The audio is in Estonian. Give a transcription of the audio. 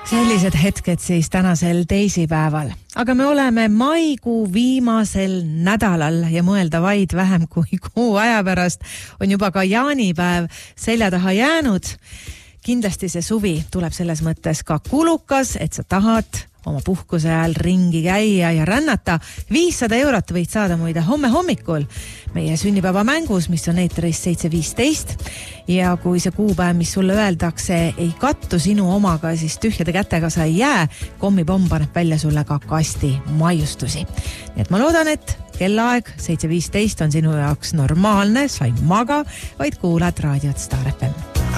Sellised hetked siis tänasel teisipäeval. Aga me oleme maikuu viimasel nädalal ja mõelda vaid vähem kui kuu aja pärast on juba ka jaanipäev selja taha jäänud. Kindlasti see suvi tuleb selles mõttes ka kulukas, et sa tahad oma puhkuse ajal ringi käia ja rännata. 500 eurot võid saada muide homme hommikul meie sünnipäeva mängus, mis on eetris 7.15. Ja kui see kuupäev, mis sulle öeldakse, ei kattu sinu omaga, siis tühjade kätega sa ei jää. Kommipomm paneb välja sulle ka kasti maiustusi. Nii et ma loodan, et kellaaeg 7.15 on sinu jaoks normaalne, sa ei maga, vaid kuulad raadiot Star FM.